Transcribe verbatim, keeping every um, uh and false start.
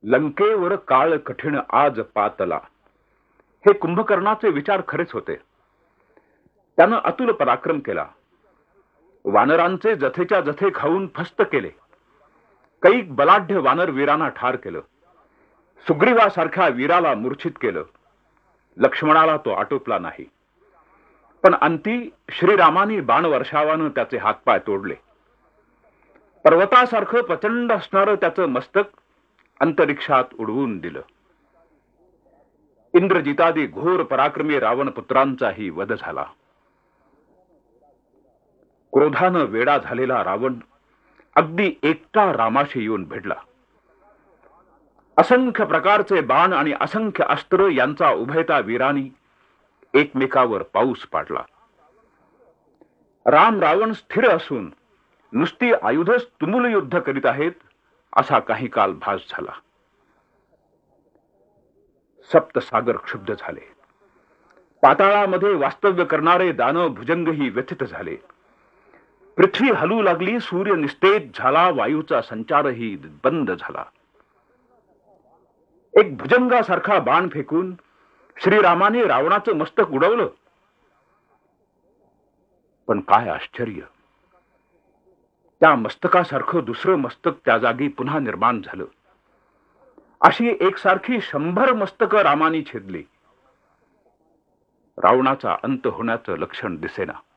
लंकेवर काळ कठीण आज पातला, हे कुंभकर्णाचे विचार खरेच होते. त्यानं अतुल पराक्रम केला. वानरांचे जथेच्या जथे खाऊन फस्त केले. कैक बलाढ्य वानर वीरांना ठार केलं. सुग्रीवासारख्या वीराला मूर्छित केलं. लक्ष्मणाला तो आटोपला नाही. पण अंती श्रीरामानी बाणवर्षावानं त्याचे हातपाय तोडले. पर्वतासारखं प्रचंड असणारं त्याचं मस्तक अंतरिक्षात उडवून दिलं. इंद्रजितादी घोर पराक्रमी रावण पुत्रांचाही वध झाला. क्रोधानं वेडा झालेला रावण अगदी एकटा रामाशी येऊन भिडला. असंख्य प्रकारचे बाण आणि असंख्य अस्त्र यांचा उभयता वीरांनी एकमेकावर पाऊस पाडला. राम रावण स्थिर असून नुसती आयुधच तुमुल युद्ध करीत आहेत असा काही काल भास झाला. सप्तसागर क्षुब्ध झाले. पाताळामध्ये वास्तव्य करणारे दानव भुजंगही व्यथित झाले. पृथ्वी हलू लागली. सूर्य निस्तेज झाला. वायूचा संचारही बंद झाला. एक भुजंगासारखा बाण फेकून श्रीरामाने रावणाचं मस्तक उडवलं. पण काय आश्चर्य, त्या मस्तकासारखं दुसरं मस्तक त्या जागी पुन्हा निर्माण झालं. अशी एकसारखी शंभर मस्तकं रामानी छेदली. रावणाचा अंत होण्याचं लक्षण दिसेना.